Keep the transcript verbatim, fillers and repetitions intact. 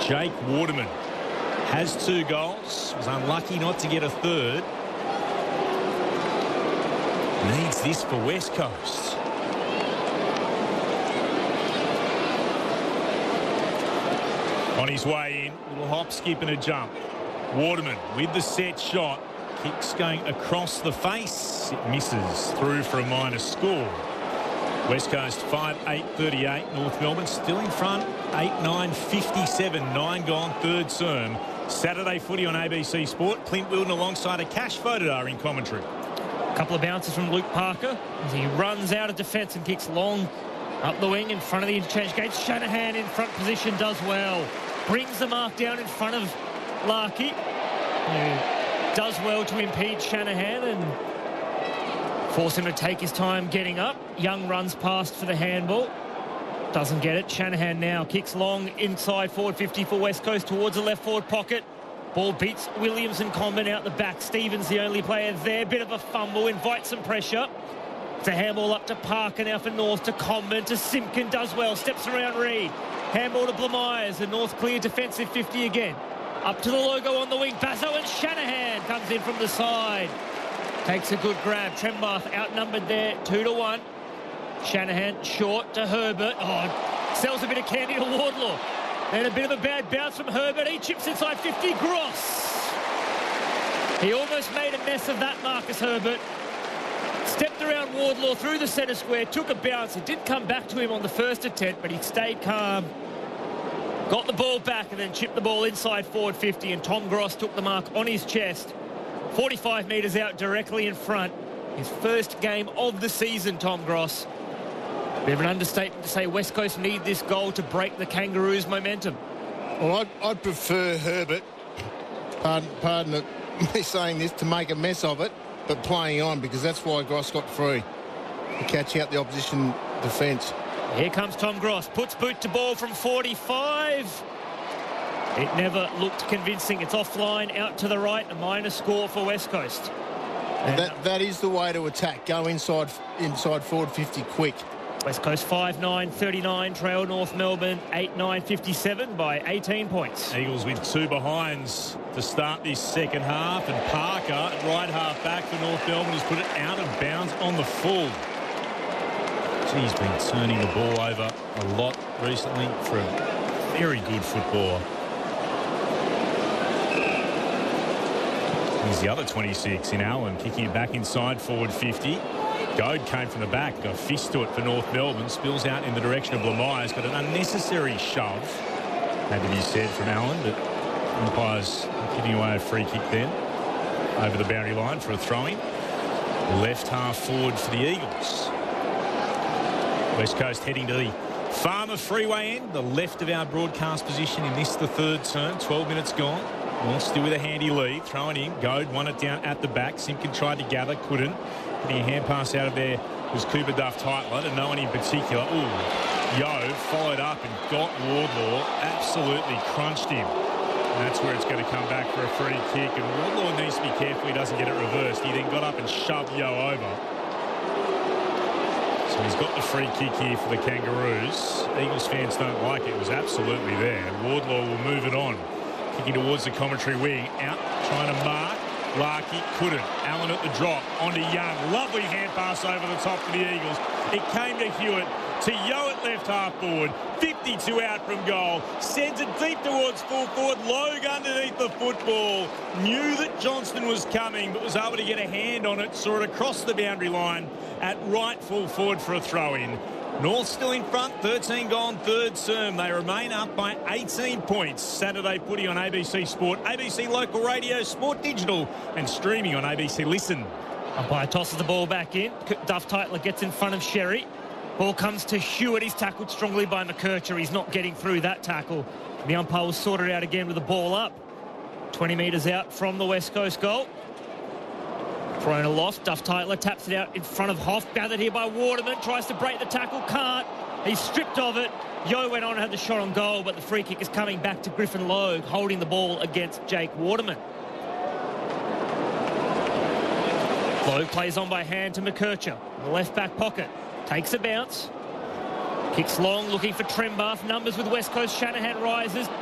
Jake Waterman has two goals. Was unlucky not to get a third. Needs this for West Coast. On his way in, little hop, skip and a jump. Waterman with the set shot. Kicks going across the face. It misses through for a minus score. West Coast five eight thirty-eight. North Melbourne still in front. eight nine fifty-seven. Nine gone, third term. Saturday footy on A B C Sport. Clint Wilden alongside a Cash Fodor in commentary. A couple of bounces from Luke Parker as he runs out of defence and kicks long up the wing in front of the interchange gates. Shanahan in front position does well. Brings the mark down in front of Larkey, who does well to impede Shanahan and force him to take his time getting up. Young runs past for the handball. Doesn't get it. Shanahan now kicks long inside forward fifty for West Coast towards the left forward pocket. Ball beats Williams and Comben out the back. Stevens the only player there. Bit of a fumble. Invites some pressure. It's a handball up to Parker now for North to Comben to Simpkin. Does well. Steps around Reed. Handball to Blamires. The North clear defensive fifty again. Up to the logo on the wing. Bazzo and Shanahan comes in from the side. Takes a good grab. Trembath outnumbered there. Two to one. Shanahan short to Herbert. Oh, sells a bit of candy to Wardlaw. And a bit of a bad bounce from Herbert. He chips inside fifty. Gross. He almost made a mess of that, Marcus Herbert. Stepped around Wardlaw through the centre square. Took a bounce. It did come back to him on the first attempt, but he stayed calm. Got the ball back and then chipped the ball inside forward fifty. And Tom Gross took the mark on his chest. forty-five metres out directly in front. His first game of the season, Tom Gross. Bit of an understatement to say West Coast need this goal to break the Kangaroos' momentum. Well, I'd, I'd prefer Herbert, pardon, pardon me saying this, to make a mess of it, but playing on, because that's why Gross got free, to catch out the opposition defence. Here comes Tom Gross. Puts boot to ball from forty-five. It never looked convincing. It's offline, out to the right. A minus score for West Coast. And that, that is the way to attack. Go inside, inside forward fifty quick. West Coast five nine thirty-nine, trail North Melbourne eight nine fifty-seven by eighteen points. Eagles with two behinds to start this second half, and Parker at right half back for North Melbourne has put it out of bounds on the full. He's been turning the ball over a lot recently for a very good footballer. Here's the other twenty-six in Allen, kicking it back inside forward fifty. Goad came from the back, got a fist to it for North Melbourne, spills out in the direction of Blamires, got an unnecessary shove, had to be said, from Allen, but umpires giving away a free kick then over the boundary line for a throw-in. Left half forward for the Eagles. West Coast heading to the Farmer Freeway end, the left of our broadcast position in this, the third term. twelve minutes gone. Well, still with a handy lead. Throwing in. Goad won it down at the back. Simpkin tried to gather, couldn't. Getting a hand pass out of there was Cooper Duff-Tytler, to no one in particular. Ooh, Yo followed up and got Wardlaw. Absolutely crunched him. And that's where it's going to come back for a free kick. And Wardlaw needs to be careful he doesn't get it reversed. He then got up and shoved Yo over. So he's got the free kick here for the Kangaroos. Eagles fans don't like it. It was absolutely there. Wardlaw will move it on. Kicking towards the commentary wing. Out, trying to mark. Larkey couldn't. Allen at the drop. Onto Young. Lovely hand pass over the top for the Eagles. It came to Hewitt. To Yo at left half forward. fifty-two out from goal. Sends it deep towards full forward. Logue underneath the football. Knew that Johnston was coming, but was able to get a hand on it. Saw it across the boundary line at right full forward for a throw-in. North still in front, thirteen gone, third term. They remain up by eighteen points. Saturday footy on A B C Sport, A B C Local Radio, Sport Digital, and streaming on A B C Listen. Umpire tosses the ball back in. Duff-Tytler gets in front of Sherry. Ball comes to Hewitt. He's tackled strongly by McKercher. He's not getting through that tackle. The umpire will sort it out again with the ball up. twenty metres out from the West Coast goal. Thrown aloft. Duff-Tytler taps it out in front of Hoff. Gathered here by Waterman. Tries to break the tackle. Can't. He's stripped of it. Yo went on and had the shot on goal, but the free kick is coming back to Griffin Logue, holding the ball against Jake Waterman. Logue plays on by hand to McKercher. In the left back pocket. Takes a bounce. Kicks long, looking for Trembath. Numbers with West Coast. Shanahan rises.